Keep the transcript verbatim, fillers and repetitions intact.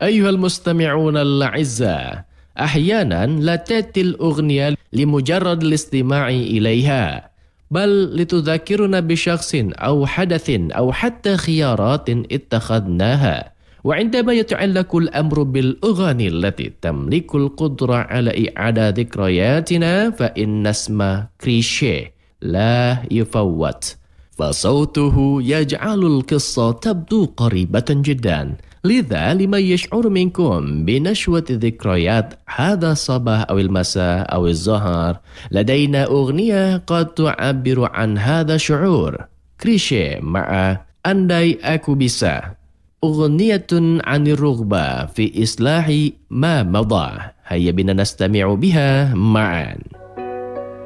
أيها المستمعون الأعزاء، أحيانا لا تأتي الأغنية لمجرد الاستماع إليها، بل لتذكرنا بشخص أو حدث أو حتى خيارات اتخذناها. وعندما يتعلق الأمر بالأغاني التي تملك القدرة على إعادة ذكرياتنا، فإن اسم كريشيه لا يفوت، فصوته يجعل القصة تبدو قريبة جدا. لذا لمن يشعر منكم بنشوة ذكريات هذا الصباح أو المساء أو الظهر، لدينا أغنية قد تعبر عن هذا الشعور. كريشيه مع أنداي أكو بيسا، أغنية عن الرغبة في إصلاح ما مضى. هيا بنا نستمع بها معا.